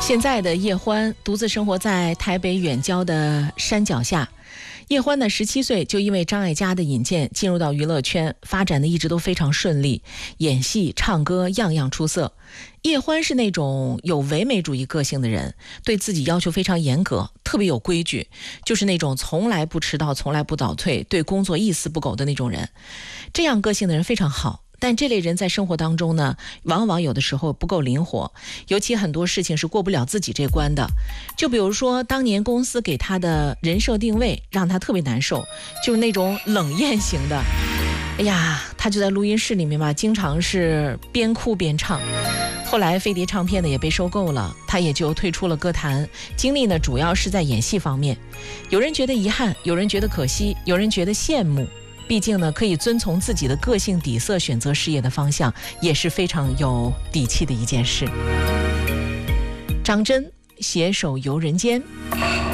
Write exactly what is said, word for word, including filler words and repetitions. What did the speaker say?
现在的叶欢独自生活在台北远郊的山脚下。叶欢呢，十七岁就因为张艾嘉的引荐进入到娱乐圈，发展的一直都非常顺利，演戏、唱歌样样出色。叶欢是那种有唯美主义个性的人，对自己要求非常严格，特别有规矩，就是那种从来不迟到、从来不早退，对工作一丝不苟的那种人。这样个性的人非常好。但这类人在生活当中呢，往往有的时候不够灵活，尤其很多事情是过不了自己这关的。就比如说当年公司给他的人设定位让他特别难受，就是那种冷艳型的。哎呀，他就在录音室里面吧，经常是边哭边唱。后来飞碟唱片呢也被收购了，他也就退出了歌坛，精力呢主要是在演戏方面。有人觉得遗憾，有人觉得可惜，有人觉得羡慕。毕竟呢，可以遵从自己的个性底色选择事业的方向，也是非常有底气的一件事。张真携手游人间。